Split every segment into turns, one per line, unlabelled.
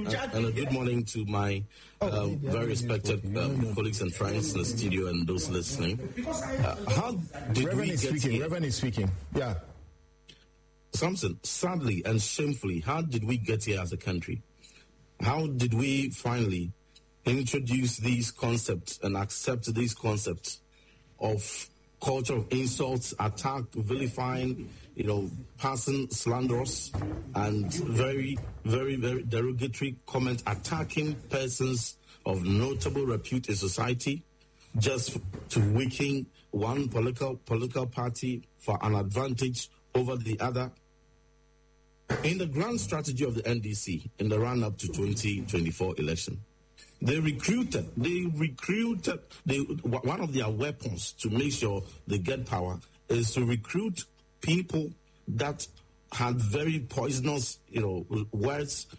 and a good morning to my very respected colleagues and friends in the studio and those listening. How did
Reverend
we get here?
Reverend is speaking. Yeah.
Samson, sadly and shamefully, how did we get here as a country? How did we finally introduce these concepts and accept these concepts of culture of insults, attack, vilifying, passing slanderous and very, very, very derogatory comment, attacking persons of notable repute in society, just to weaken one political party for an advantage over the other? In the grand strategy of the NDC in the run-up to 2024 election, one of their weapons to make sure they get power is to recruit people that had very poisonous, words,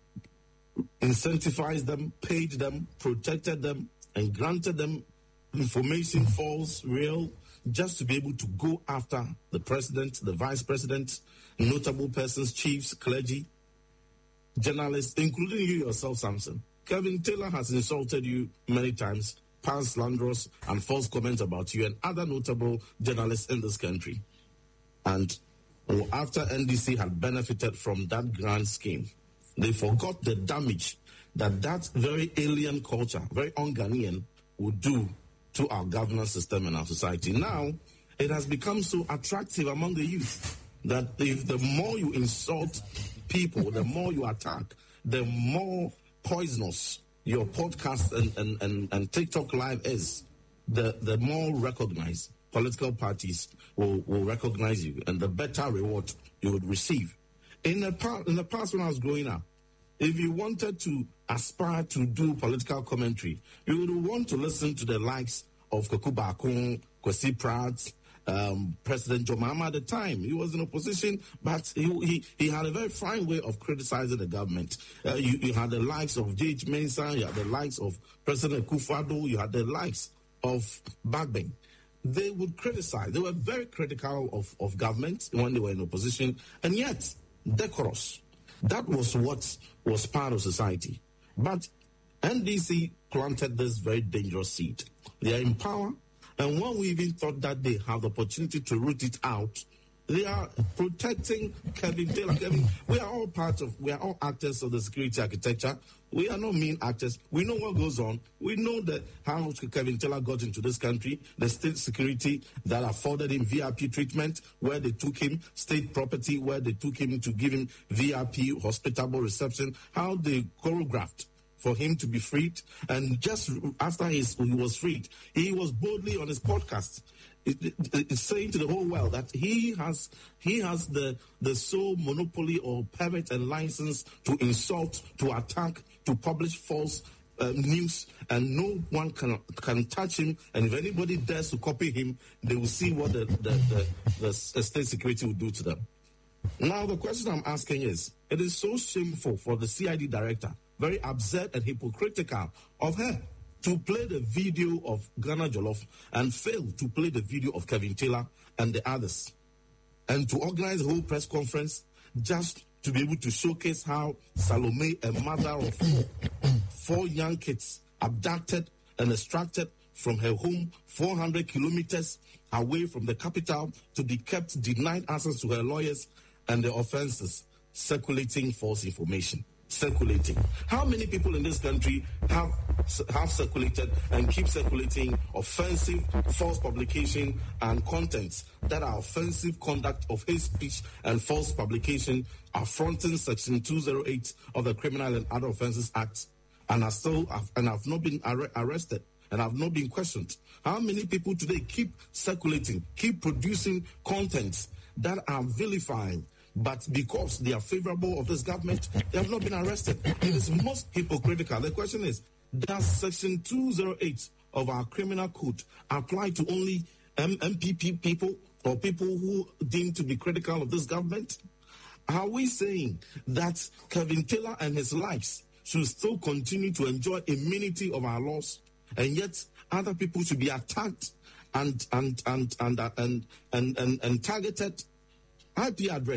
incentivized them, paid them, protected them, and granted them information, false, real, just to be able to go after the president, the vice president, notable persons, chiefs, clergy, journalists, including you yourself, Samson. Kevin Taylor has insulted you many times, passed slanderous and false comments about you and other notable journalists in this country. And after NDC had benefited from that grand scheme, they forgot the damage that very alien culture, very un-Ghanaian, would do to our governance system and our society. Now, it has become so attractive among the youth that if the more you insult people, the more you attack, the more poisonous your podcast and TikTok live is, the more recognized political parties will recognize you, and the better reward you would receive. In the past, when I was growing up, if you wanted to aspire to do political commentary, you would want to listen to the likes of Kwaku Bakun, Kwesi Pratt, President John Mahama at the time. He was in opposition, but he had a very fine way of criticizing the government. You had the likes of J.H. Mensah, you had the likes of President Akufo-Addo, you had the likes of Bagbin. They would criticize. They were very critical of government when they were in opposition, and yet decorous. That was what was part of society. But NDC planted this very dangerous seed. They are in power, and when we even thought that they have the opportunity to root it out, they are protecting Kevin Taylor. We are all actors of the security architecture. We are not mean actors. We know what goes on. We know that how Kevin Taylor got into this country, the state security that afforded him VIP treatment, where they took him, state property, where they took him to give him VIP hospitable reception, how they choreographed for him to be freed. And just after he was freed, he was boldly on his podcast saying to the whole world that he has the sole monopoly or permit and license to insult, to attack, to publish false news, and no one can touch him. And if anybody dares to copy him, they will see what the state security will do to them. Now, the question I'm asking is, it is so shameful for the CID director, very absurd and hypocritical of her, to play the video of Ghana Jollof and fail to play the video of Kevin Taylor and the others, and to organize a whole press conference just to be able to showcase how Salome, a mother of four young kids, abducted and extracted from her home 400 kilometers away from the capital to be kept denied access to her lawyers, and the offenses, circulating false information. Circulating. How many people in this country have circulated and keep circulating offensive, false publication and contents that are offensive conduct of hate speech and false publication, affronting Section 208 of the Criminal and Other Offences Act, and have not been arrested and have not been questioned? How many people today keep circulating, keep producing contents that are vilifying, but because they are favorable of this government, they have not been arrested? It is most hypocritical. The question is, does Section 208 of our criminal code apply to only MPP people or people who deem to be critical of this government? Are we saying that Kevin Taylor and his likes should still continue to enjoy immunity of our laws, and yet other people should be attacked and targeted? IP address,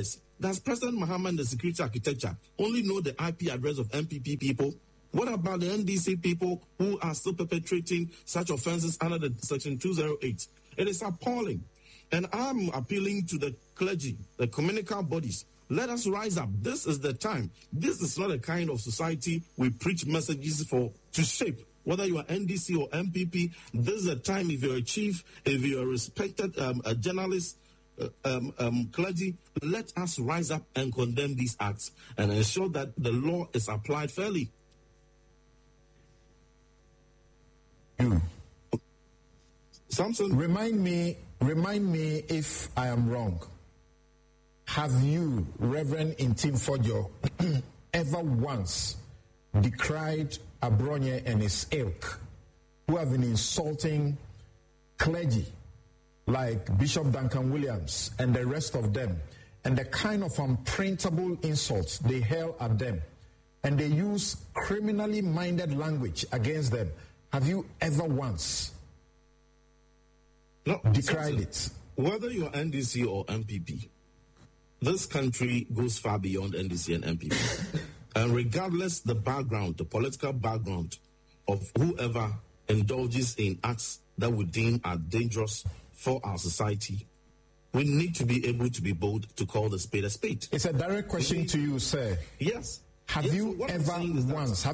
Does President Mahama and the security architecture only know the IP address of MPP people? What about the NDC people who are still perpetrating such offenses under the Section 208? It is appalling. And I'm appealing to the clergy, the communicable bodies. Let us rise up. This is the time. This is not the kind of society we preach messages for to shape. Whether you are NDC or MPP, this is the time. If you're a chief, if you're a respected a journalist, clergy, let us rise up and condemn these acts and ensure that the law is applied fairly. Samson,
remind me if I am wrong. Have you, Reverend Intim Fojo, ever once decried Abronye and his ilk, who have been insulting clergy like Bishop Duncan Williams and the rest of them, and the kind of unprintable insults they hurl at them, and they use criminally minded language against them? Have you ever once decried it?
Whether you're NDC or MPP, this country goes far beyond NDC and MPP. And regardless the background, the political background of whoever indulges in acts that we deem are dangerous for our society, we need to be able to be bold to call the spade a spade.
It's a direct question to you, sir.
Yes.
Have you ever once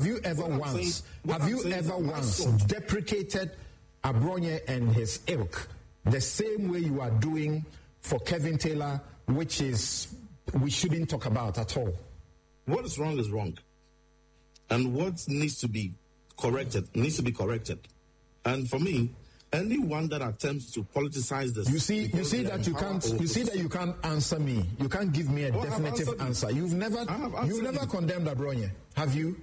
deprecated Abronye and his ilk the same way you are doing for Kevin Taylor, which is we shouldn't talk about at all?
What is wrong. And what needs to be corrected needs to be corrected. And for me, anyone that attempts to politicize this,
you see that you can't answer me. You can't give me a definitive answer. You've never condemned Abronye, have you?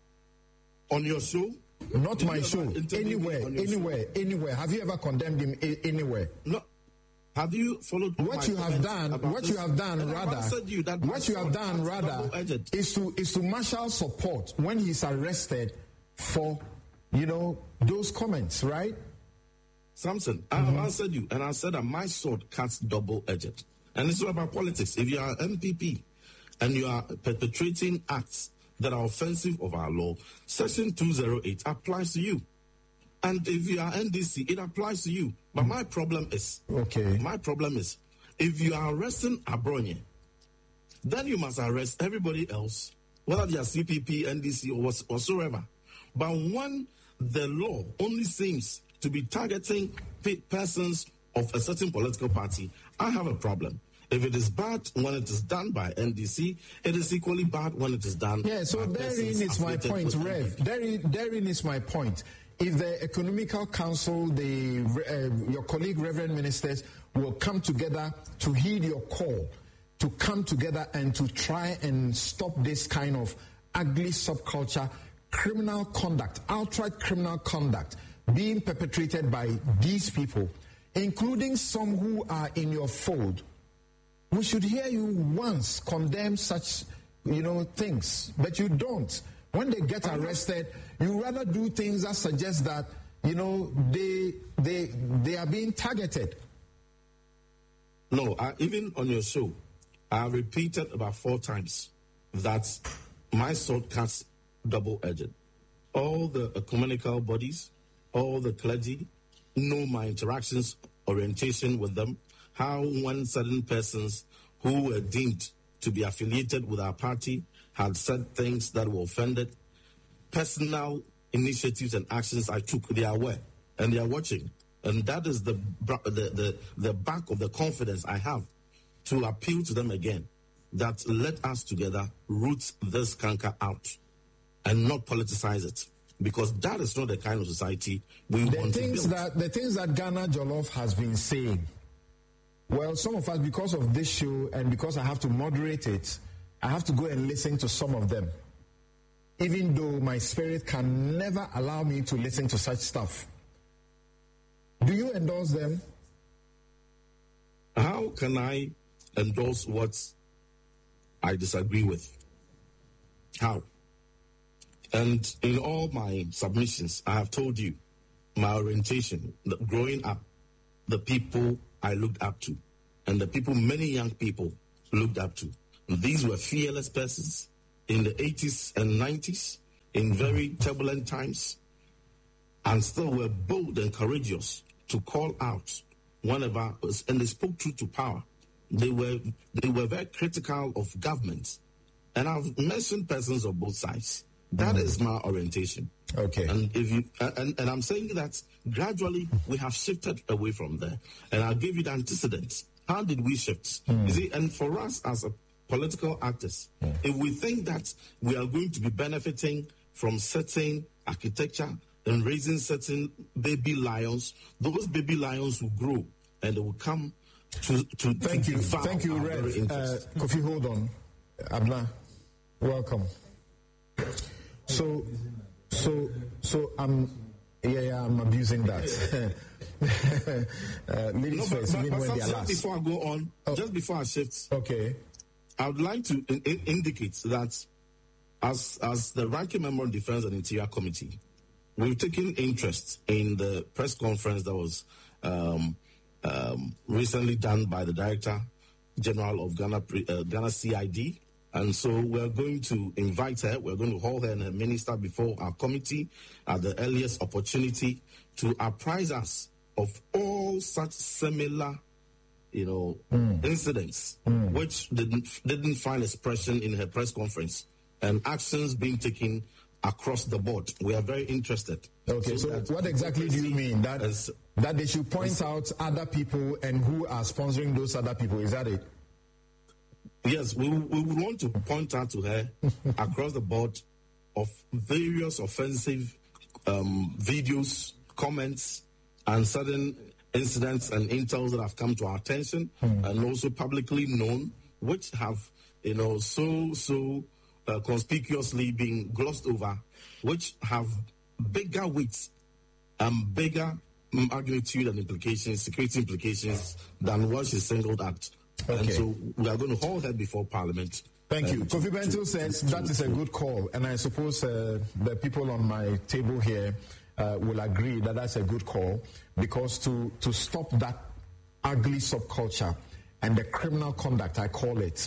On your show?
Not my show. Anywhere. Have you ever condemned him anywhere?
No. Have you followed
what you have done? What you have done rather is to marshal support when he's arrested for those comments, right?
Samson, I have answered you, and I said that my sword cuts double-edged. And it's not about politics. If you are MPP and you are perpetrating acts that are offensive of our law, Section 208 applies to you. And if you are NDC, it applies to you. But my problem is, if you are arresting Abronye, then you must arrest everybody else, whether they are CPP, NDC, or whatsoever. But when the law only seems to be targeting persons of a certain political party, I have a problem. If it is bad when it is done by NDC, it is equally bad when it is done by
therein is my point, Rev. Therein is my point. If the Economical Council, your colleague Reverend Ministers will come together to heed your call, to come together and to try and stop this kind of ugly subculture, criminal conduct, outright criminal conduct being perpetrated by these people, including some who are in your fold, we should hear you once condemn such, things, but you don't. When they get arrested, you rather do things that suggest that, they are being targeted.
No, even on your show, I repeated about 4 times that my sword cuts double-edged. All the ecumenical bodies, all the clergy know my interactions, orientation with them, how when certain persons who were deemed to be affiliated with our party had said things that were offended, personal initiatives and actions I took, they are aware and they are watching. And that is the back of the confidence I have to appeal to them again, that let us together root this canker out and not politicize it. Because that is not the kind of society we want to build.
The things that Ghana Jollof has been saying, well, some of us, because of this show and because I have to moderate it, I have to go and listen to some of them. Even though my spirit can never allow me to listen to such stuff. Do you endorse them?
How can I endorse what I disagree with? How? And in all my submissions, I have told you my orientation, growing up, the people I looked up to, and the people many young people looked up to. These were fearless persons in the 80s and 90s, in very turbulent times, and still were bold and courageous to call out whenever, and they spoke truth to power. They were very critical of government. And I've mentioned persons of both sides. That is my orientation.
Okay.
And if you and I'm saying that gradually we have shifted away from there. And I'll give you the antecedents. How did we shift? You see, and for us as a political actors, if we think that we are going to be benefiting from certain architecture and raising certain baby lions, those baby lions will grow and they will come to
Thank you, Rev. Kofi, hold on. Abna, welcome. So I'm abusing that. Ladies first, even when they are last.
Before I go on, just before I shift,
okay,
I would like to indicate that as the ranking member of Defense and Interior Committee, we've taken interest in the press conference that was recently done by the Director General of Ghana CID. And so we're going to invite her, we're going to hold her and her minister before our committee at the earliest opportunity to apprise us of all such similar, incidents which didn't find expression in her press conference and actions being taken across the board. We are very interested.
Okay, so what exactly do you mean? That they should point out other people and who are sponsoring those other people, is that it?
Yes, we would want to point out to her across the board of various offensive videos, comments, and certain incidents and intels that have come to our attention and also publicly known, which have, so conspicuously been glossed over, which have bigger weight and bigger magnitude and implications, security implications, than what she singled out. Okay. And so we are going to hold her before Parliament.
Thank you. Kofi Bentil says that is a good call, and I suppose the people on my table here will agree that that's a good call, because to stop that ugly subculture and the criminal conduct, I call it,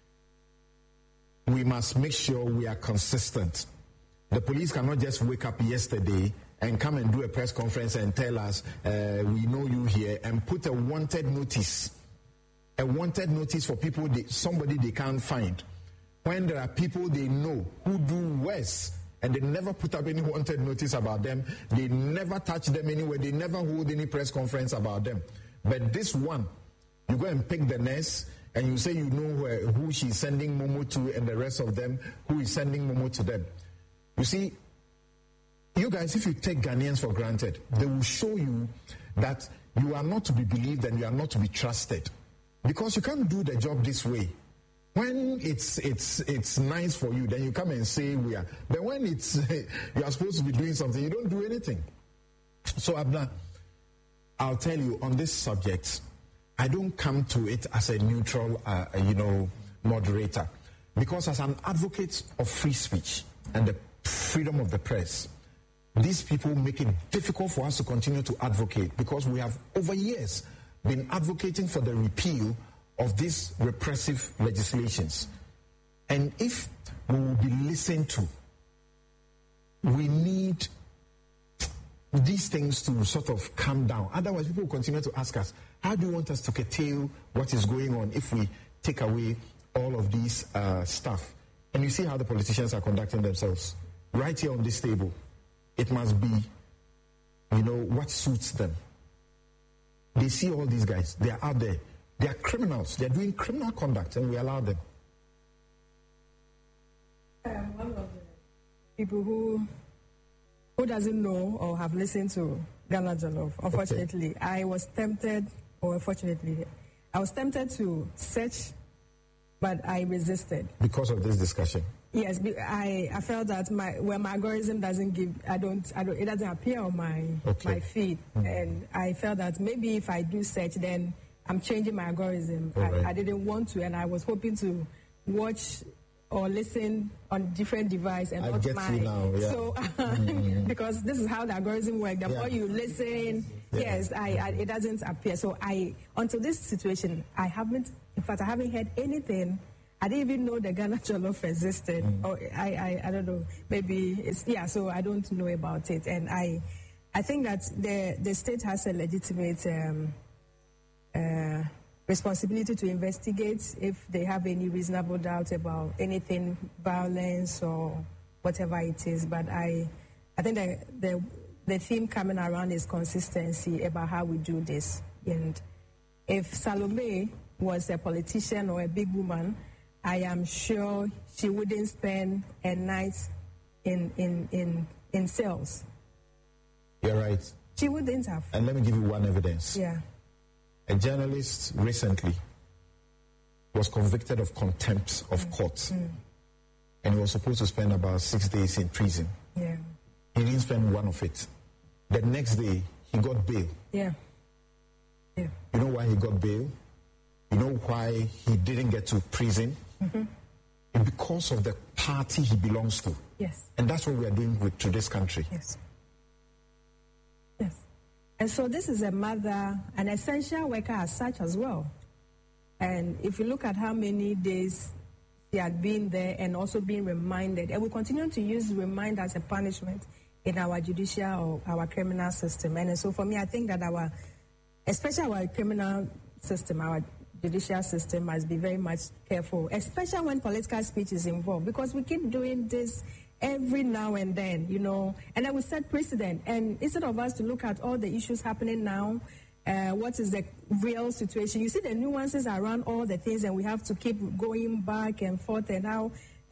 we must make sure we are consistent. The police cannot just wake up yesterday and come and do a press conference and tell us, we know you here, and put a wanted notice for people, somebody they can't find, when there are people they know who do worse, and they never put up any wanted notice about them, they never touch them anywhere, they never hold any press conference about them. But this one, you go and pick the nurse, and you say you know who she's sending Momo to, and the rest of them, who is sending Momo to them. You see, you guys, if you take Ghanaians for granted, they will show you that you are not to be believed and you are not to be trusted. Because you can't do the job this way. When it's nice for you, then you come and say we are. But when it's you are supposed to be doing something, you don't do anything. So Abna, I'll tell you on this subject, I don't come to it as a neutral, moderator, because as an advocate of free speech and the freedom of the press, these people make it difficult for us to continue to advocate, because we have over years been advocating for the repeal of these repressive legislations. And if we will be listened to, we need these things to sort of calm down. Otherwise, people will continue to ask us, how do you want us to curtail what is going on if we take away all of these stuff? And you see how the politicians are conducting themselves. Right here on this table, it must be, what suits them. They see all these guys. They are out there. They are criminals. They are doing criminal conduct, and we allow them.
One of the people who doesn't know or have listened to Ghana Jollof, unfortunately, okay. I was tempted to search, but I resisted.
Because of this discussion?
Yes, I felt that my algorithm doesn't give, it doesn't appear on my feed. And I felt that maybe if I do search, then I'm changing my algorithm. Right. I didn't want to, and I was hoping to watch or listen on different device and not mine.
Now, yeah.
So, because this is how the algorithm works. The more you listen, yes, it doesn't appear. So until this situation, I haven't heard anything I didn't even know the Ghana Jollof existed. Or I don't know. Maybe so I don't know about it. And I think that the state has a legitimate responsibility to investigate if they have any reasonable doubt about anything, violence or whatever it is. But I think the theme coming around is consistency about how we do this. And if Salome was a politician or a big woman, I am sure she wouldn't spend a night in cells.
You're right.
She wouldn't have.
And let me give you one evidence.
Yeah.
A journalist recently was convicted of contempt of court. And he was supposed to spend about 6 days in prison.
Yeah.
He didn't spend one of it. The next day, he got bail.
Yeah. Yeah.
You know why he got bail? You know why he didn't get to prison? Because of the party he belongs to.
Yes.
And that's what we are doing to this country.
Yes. Yes. And so this is a mother, an essential worker as such as well. And if you look at how many days she had been there and also being reminded, and we continue to use remind as a punishment in our judicial or our criminal system. And so for me, I think that especially our criminal system, our judicial system must be very much careful, especially when political speech is involved, because we keep doing this every now and then, and then we set precedent. And instead of us to look at all the issues happening now, what is the real situation? You see the nuances around all the things, and we have to keep going back and forth. And how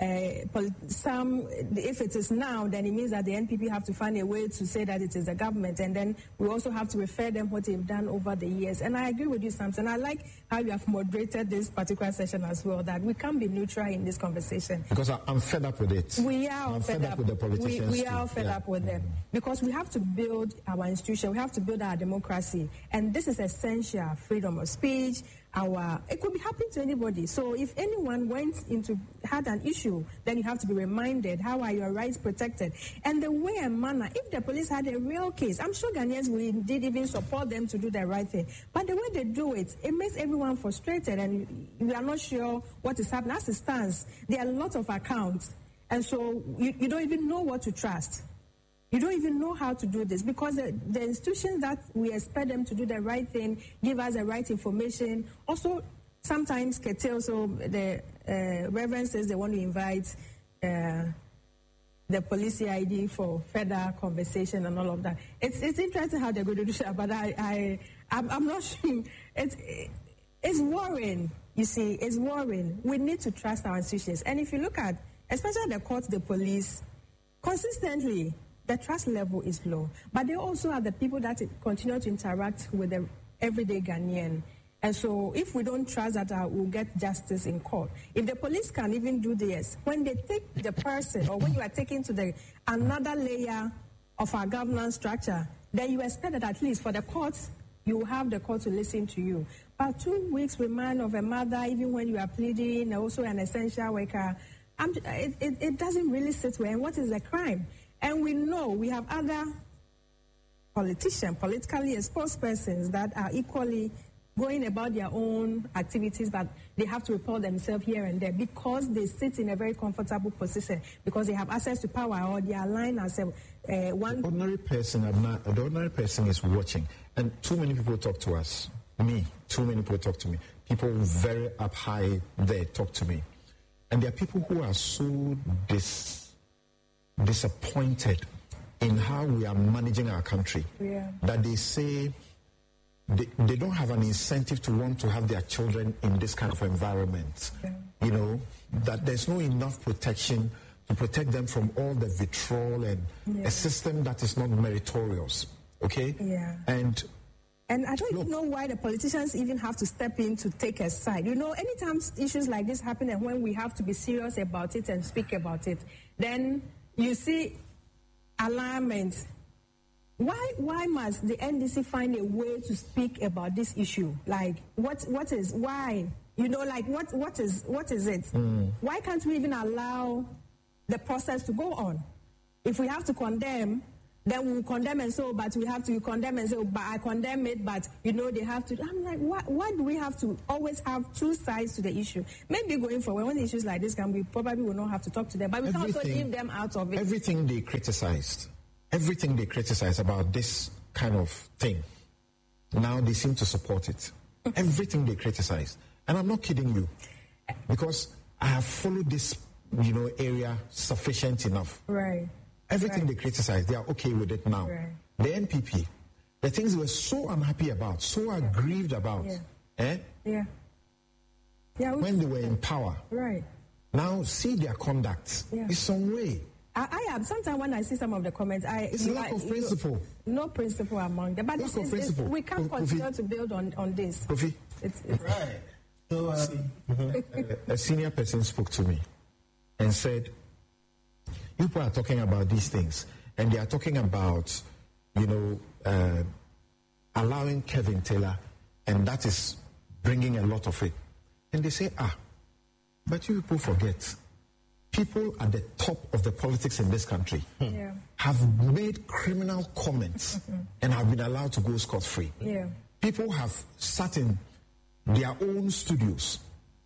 if it is now, then it means that the NPP have to find a way to say that it is the government, and then we also have to refer them what they've done over the years. And I agree with you, Samson. I like how you have moderated this particular session as well, that we can't be neutral in this conversation.
Because I'm fed up with it.
We are
fed up with the politicians.
We are fed up with them. Because we have to build our institution, we have to build our democracy. And this is essential, freedom of speech. It could be happening to anybody. So if anyone had an issue, then you have to be reminded, how are your rights protected? And the way and manner, if the police had a real case, I'm sure Ghanaians will indeed even support them to do the right thing. But the way they do it, it makes everyone frustrated, and we are not sure what is happening. As it stands, there are a lot of accounts, and so you don't even know what to trust. You don't even know how to do this, because the institutions that we expect them to do the right thing, give us the right information, also sometimes curtail. So the Reverend says they want to invite the police CID for further conversation and all of that. It's interesting how they're going to do that, but I'm not sure. It's worrying, you see, it's worrying. We need to trust our institutions. And if you look at, especially the courts, the police, consistently, the trust level is low. But they also are the people that continue to interact with the everyday Ghanaian. And so if we don't trust that we'll get justice in court, if the police can even do this, when they take the person, or when you are taken to another layer of our governance structure, then you expect that at least for the courts, you will have the court to listen to you. But 2 weeks remand of a mother, even when you are pleading, also an essential worker, it doesn't really sit well. And what is the crime? And we know we have other politicians, politically exposed persons that are equally going about their own activities, but they have to report themselves here and there because they sit in a very comfortable position, because they have access to power, or they are aligned as one.
The ordinary person is watching, and too many people talk to us. Too many people talk to me. People very up high there talk to me. And there are people who are so disappointed in how we are managing our country, that they say they don't have an incentive to want to have their children in this kind of environment. That there's no enough protection to protect them from all the vitriol and a system that is not meritorious. Okay?
Yeah. And I don't even know why the politicians even have to step in to take a side. Anytime issues like this happen, and when we have to be serious about it and speak about it, then you see alignment. Why must the NDC find a way to speak about this issue? Like, what is why? What is it? Why can't we even allow the process to go on? If we have to condemn, then we'll condemn and say, but we have to condemn and say, but I condemn it, but they have to. I'm like, why do we have to always have two sides to the issue? Maybe going forward, when issues like this come, we probably will not have to talk to them, but we can also leave them out of it.
Everything they criticized about this kind of thing, now they seem to support it. Everything they criticized. And I'm not kidding you, because I have followed this, area sufficient enough.
Right.
Everything they criticize, they are okay with it now.
Right.
The NPP, the things they were so unhappy about, so aggrieved about, when they were in power.
Right.
Now see their conduct. It's some way.
I have sometimes when I see some of the comments,
it's lack of principle.
No principle among them, but
lack of principle.
We can't continue to build on this.
Kofi,
it's
right. So
a senior person spoke to me and said, people are talking about these things, and they are talking about, allowing Kevin Taylor, and that is bringing a lot of it. And they say, but you people forget, people at the top of the politics in this country have made criminal comments and have been allowed to go scot-free.
Yeah.
People have sat in their own studios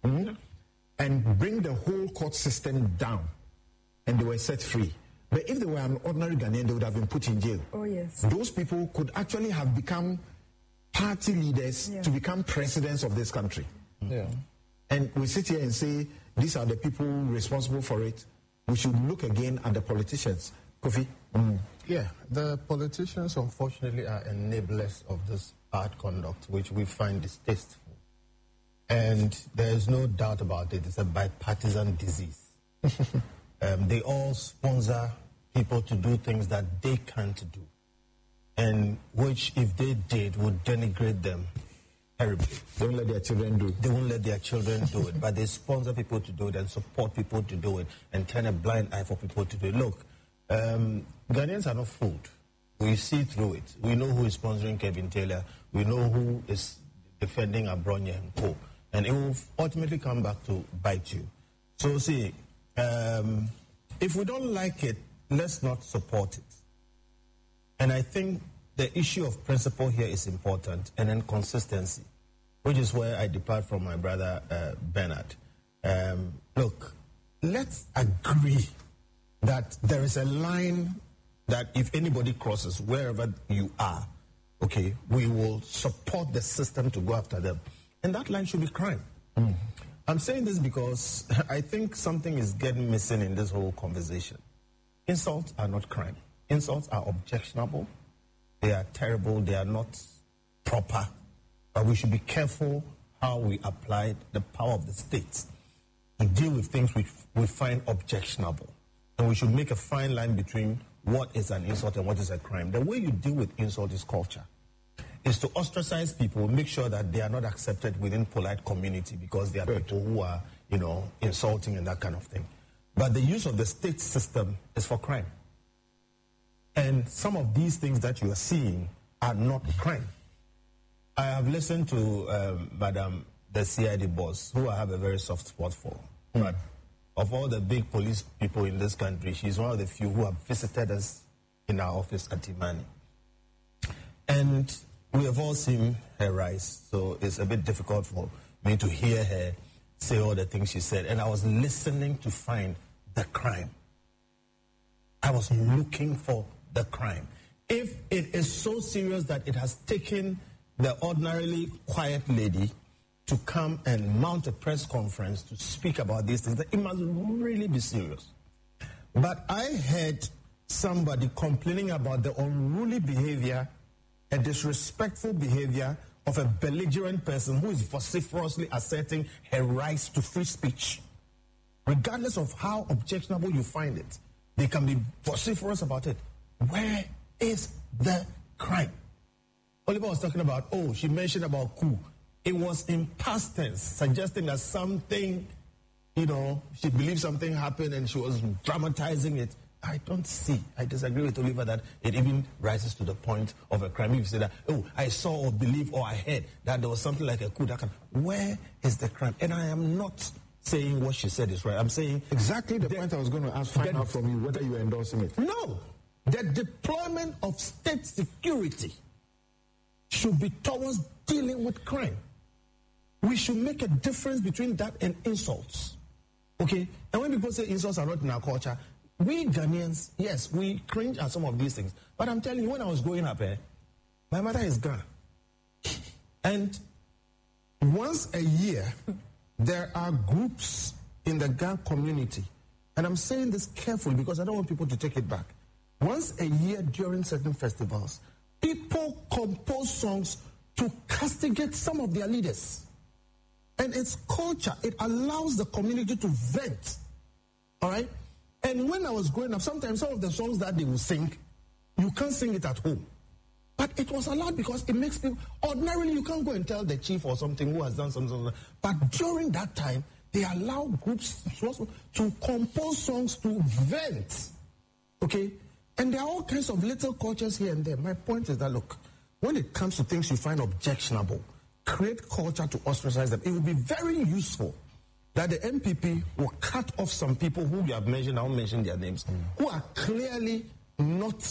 and bring the whole court system down, and they were set free. But if they were an ordinary Ghanaian, they would have been put in jail.
Oh, yes.
Those people could actually have become party leaders to become presidents of this country.
Yeah.
And we sit here and say, these are the people responsible for it. We should look again at the politicians. Kofi?
Yeah, the politicians, unfortunately, are enablers of this bad conduct, which we find distasteful. And there is no doubt about it. It's a bipartisan disease. They all sponsor people to do things that they can't do, and which, if they did, would denigrate them terribly.
They won't let their children do it.
They won't let their children do it, but they sponsor people to do it and support people to do it and turn a blind eye for people to do it. Look, Ghanaians are not fooled. We see through it. We know who is sponsoring Kevin Taylor. We know who is defending Abronya and Co. And it will ultimately come back to bite you. So see, if we don't like it, let's not support it. And I think the issue of principle here is important, and then consistency, which is where I depart from my brother Bernard. Look, let's agree that there is a line that if anybody crosses, wherever you are, okay, we will support the system to go after them. And that line should be crime. I'm saying this because I think something is getting missing in this whole conversation. Insults are not crime. Insults are objectionable. They are terrible. They are not proper. But we should be careful how we apply the power of the state to deal with things which we find objectionable. And we should make a fine line between what is an insult and what is a crime. The way you deal with insult is culture. Is to ostracize people, make sure that they are not accepted within polite community because they are people who are, insulting and that kind of thing. But the use of the state system is for crime. And some of these things that you are seeing are not crime. I have listened to Madam, the CID boss, who I have a very soft spot for. But of all the big police people in this country, she's one of the few who have visited us in our office at Imani. And we have all seen her rise, so it's a bit difficult for me to hear her say all the things she said. And I was listening to find the crime. I was looking for the crime. If it is so serious that it has taken the ordinarily quiet lady to come and mount a press conference to speak about these things, it must really be serious. But I heard somebody complaining about the unruly behavior, a disrespectful behavior of a belligerent person who is vociferously asserting her rights to free speech. Regardless of how objectionable you find it, they can be vociferous about it. Where is the crime? Oliver was talking about, she mentioned about coup. It was in past tense, suggesting that something, she believed something happened and she was dramatizing it. I disagree with Oliver that it even rises to the point of a crime. If you say that, I saw or believe or I heard that there was something like a coup. Where is the crime? And I am not saying what she said is right. I'm saying
exactly the point I was going to ask, find out from you whether you are endorsing it.
No.
the deployment of state security should be towards dealing with crime. We should make a difference between that and insults. Okay? And when people say insults are not in our culture, we Ghanaians, yes, we cringe at some of these things. But I'm telling you, when I was growing up, my mother is Ghana. And once a year, there are groups in the Ghana community. And I'm saying this carefully because I don't want people to take it back. Once a year during certain festivals, people compose songs to castigate some of their leaders. And it's culture. It allows the community to vent. All right? And when I was growing up, sometimes some of the songs that they will sing, you can't sing it at home. But it was allowed because it makes people... Ordinarily, you can't go and tell the chief or something who has done something. But during that time, they allow groups to compose songs to vent. Okay? And there are all kinds of little cultures here and there. My point is that, look, when it comes to things you find objectionable, create culture to ostracize them. It will be very useful that the MPP will cut off some people who you have mentioned, I won't mention their names, who are clearly not,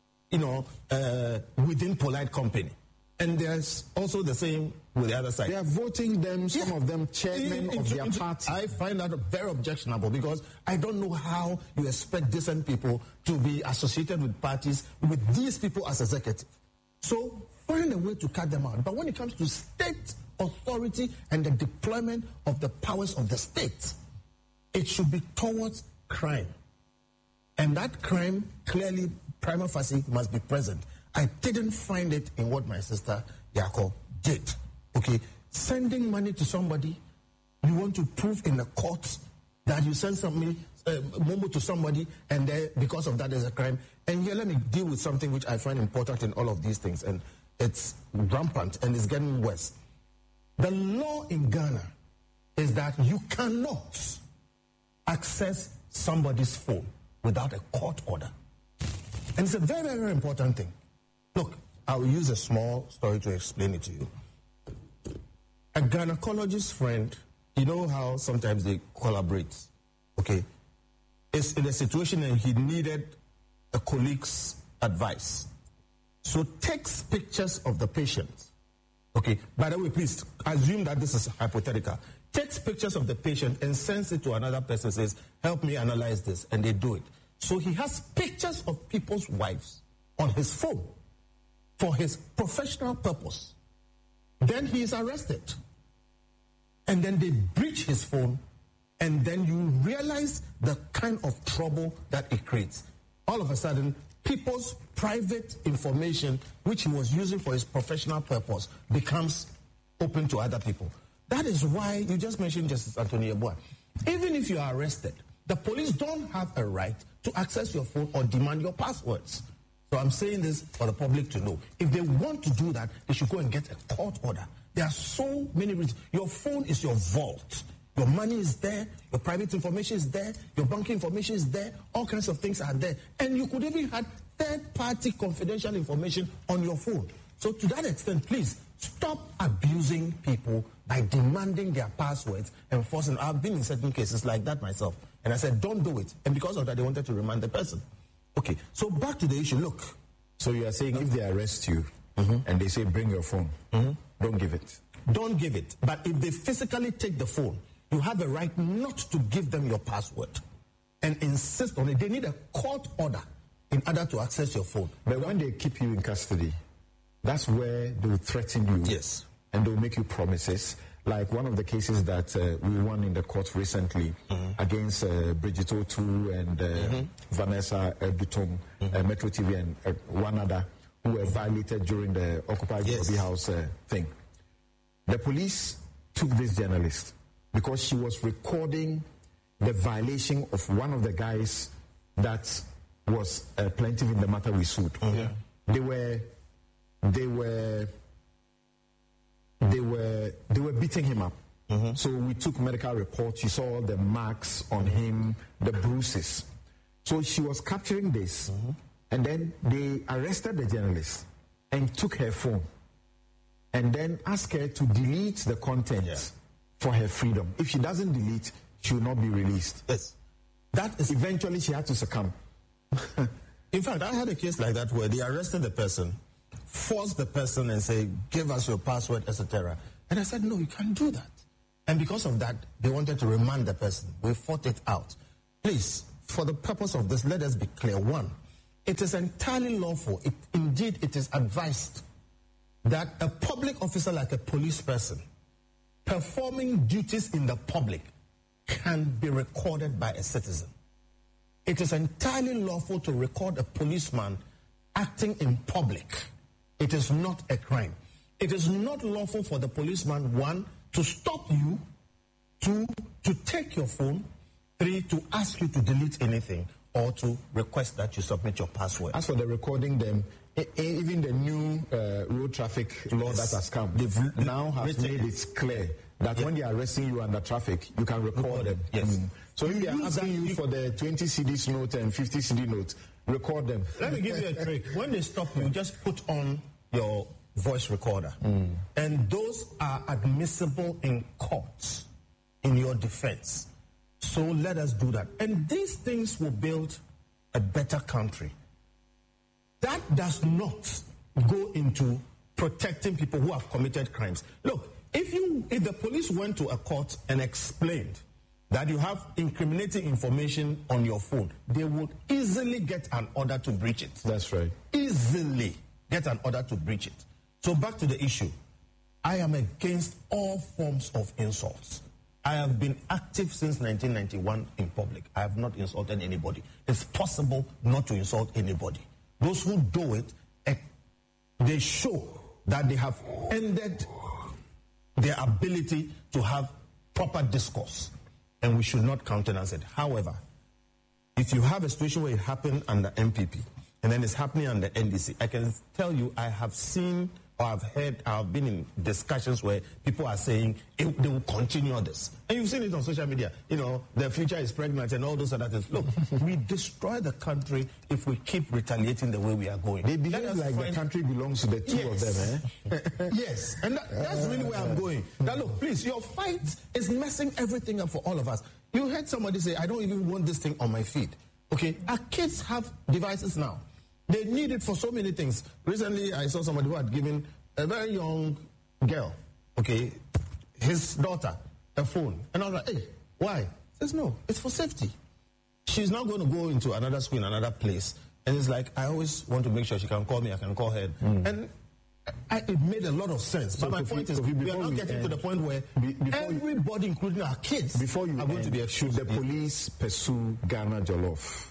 within polite company. And there's also the same with the other side.
They are voting them, some of them chairmen of their party.
I find that very objectionable because I don't know how you expect decent people to be associated with parties with these people as executive. So find a way to cut them out. But when it comes to state authority and the deployment of the powers of the state, it should be towards crime. And that crime, clearly, prima facie, must be present. I didn't find it in what my sister Yako did. Okay, sending money to somebody, you want to prove in the court that you send somebody, Momo to somebody, and because of that there's a crime. And here, let me deal with something which I find important in all of these things, and it's rampant and it's getting worse. The law in Ghana is that you cannot access somebody's phone without a court order. And it's a very, very important thing. Look, I will use a small story to explain it to you. A gynecologist friend, you know how sometimes they collaborate, okay, is in a situation and he needed a colleague's advice. So takes pictures of the patient. Okay, by the way, please assume that this is hypothetical. Takes pictures of the patient and sends it to another person, says, help me analyze this, and they do it. So he has pictures of people's wives on his phone for his professional purpose. Then he is arrested. And then they breach his phone, and then you realize the kind of trouble that it creates. All of a sudden, people's private information, which he was using for his professional purpose, becomes open to other people. That is why you just mentioned Justice Anthony Yeboah. Even if you are arrested, the police don't have a right to access your phone or demand your passwords. So I'm saying this for the public to know. If they want to do that, they should go and get a court order. There are so many reasons. Your phone is your vault. Your money is there. Your private information is there. Your banking information is there. All kinds of things are there. And you could even have third-party confidential information on your phone. So to that extent, please, stop abusing people by demanding their passwords and forcing. I've been in certain cases like that myself. And I said, don't do it. And because of that, they wanted to remand the person. Okay, so back to the issue. Look.
So you are saying if they arrest you and they say, bring your phone, don't give it.
Don't give it. But if they physically take the phone, you have a right not to give them your password and insist on it. They need a court order in order to access your phone.
But when they keep you in custody, that's where they will threaten you.
Yes.
And they will make you promises. Like one of the cases that we won in the court recently against Bridget Otu and Vanessa Erdutom, Metro TV and one other who were violated during the Occupy Bobby House thing. The police took this journalist because she was recording the violation of one of the guys that was a plaintiff in the matter we sued. They were beating him up. So we took medical reports. You saw the marks on him, the bruises. So she was capturing this. And then they arrested the journalist and took her phone. And then asked her to delete the content for her freedom. If she doesn't delete, she will not be released.
Yes.
That is eventually she had to succumb.
In fact, I had a case like that where they arrested the person, forced the person and say, give us your password, etc. And I said, no, you can't do that. And because of that, they wanted to remand the person. We fought it out. Please, for the purpose of this, let us be clear. One, it is entirely lawful. Indeed, it is advised that a public officer like a police person performing duties in the public can be recorded by a citizen. It is entirely lawful to record a policeman acting in public. It is not a crime. It is not lawful for the policeman, one, to stop you, two, to take your phone, three, to ask you to delete anything, or to request that you submit your password.
As for the recording them, even the new road traffic law that has come, they've now has made it clear that when they are arresting you under traffic, you can record them.
Yes.
So if they are asking you for the 20 cedis note and 50 CD note, record them.
Let me give you a trick. When they stop you, just put on your voice recorder. And those are admissible in courts in your defense. So let us do that. And these things will build a better country. That does not go into protecting people who have committed crimes. Look, if the police went to a court and explained that you have incriminating information on your phone, they would easily get an order to breach it.
That's right.
Easily get an order to breach it. So back to the issue. I am against all forms of insults. I have been active since 1991 in public. I have not insulted anybody. It's possible not to insult anybody. Those who do it, they show that they have ended their ability to have proper discourse. And we should not countenance it. However, if you have a situation where it happened under MPP, and then it's happening under NDC, I can tell you I have seen or I've been in discussions where people are saying they will continue this. And you've seen it on social media. You know, the future is pregnant and all those other things. Look, we destroy the country if we keep retaliating the way we are going.
They behave like the country belongs to the two of them, eh?
Yes, and that's really where I'm going. Now look, please, your fight is messing everything up for all of us. You heard somebody say, I don't even want this thing on my feed. Okay, our kids have devices now. They need it for so many things. Recently, I saw somebody who had given a very young girl, okay, his daughter, a phone. And I was like, hey, why? He says, no, it's for safety. She's not going to go into another school in another place. And it's like, I always want to make sure she can call me, I can call her. And it made a lot of sense.
So
but my point is, we are not getting to the point where everybody, including our kids, are going to be exposed.
Should the police pursue Ghana Jollof?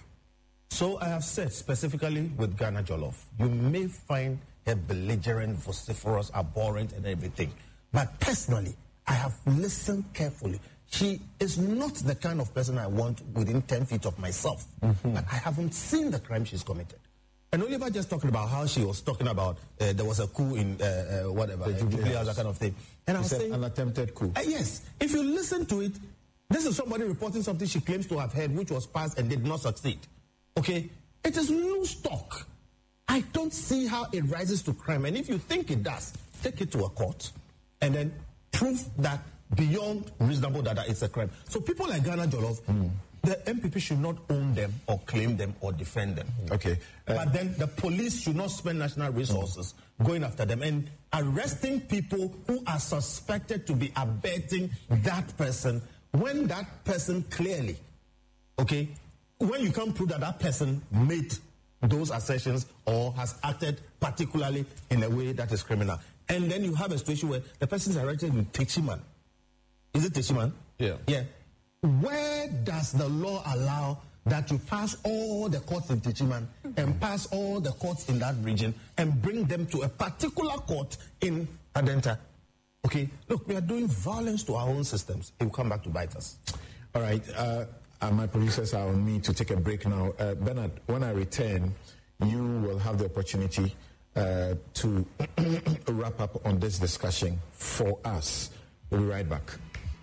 So I have said specifically with Ghana Jollof, you may find her belligerent, vociferous, abhorrent, and everything. But personally, I have listened carefully. She is not the kind of person I want within 10 feet of myself. But I haven't seen the crime she's committed. And Oliver just talking about how she was talking about there was a coup in whatever, that kind of thing. And I was saying,
an attempted coup.
Yes. If you listen to it, this is somebody reporting something she claims to have heard, which was passed and did not succeed. Okay? It is loose talk. I don't see how it rises to crime. And if you think it does, take it to a court and then prove that beyond reasonable doubt it's a crime. So people like Ghana Jollof, the MPP should not own them or claim them or defend them.
Okay.
But then the police should not spend national resources going after them and arresting people who are suspected to be abetting that person when that person clearly, okay, when you can't prove that that person made those assertions or has acted particularly in a way that is criminal. And then you have a situation where the person is arrested in Techiman. Is it Techiman?
Yeah.
Yeah. Where does the law allow that you pass all the courts in Techiman and pass all the courts in that region and bring them to a particular court in Adenta? Okay, look, we are doing violence to our own systems. It will come back to bite us.
All right. My producers are on me to take a break now. Bernard, when I return, you will have the opportunity to wrap up on this discussion for us. We'll be right back.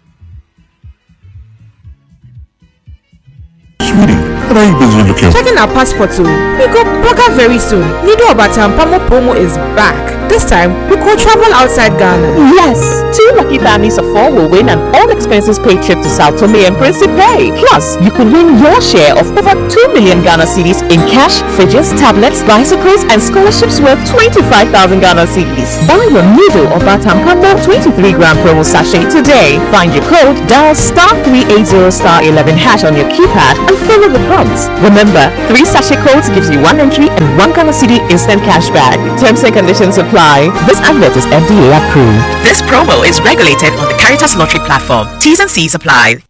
What are you busy looking?
Checking our passports. We go Boga very soon. Nido Obatam Pamo promo is back. This time, we could travel outside Ghana.
Yes! 2 lucky families of 4 will win an all-expenses-paid trip to Sao Tome and Principe. Plus, you could win your share of over 2 million Ghana cedis in cash, fridges, tablets, bicycles, and scholarships worth 25,000 Ghana cedis. Buy your Noodle or Batam Combo 23-gram promo sachet today. Find your code, dial *380*11# on your keypad, and follow the prompts. Remember, 3 sachet codes gives you 1 entry and 1 Ghana cedi instant cash back. Terms and conditions apply. This advert is FDA approved.
This promo is regulated on the Caritas Lottery platform. T's and C's apply.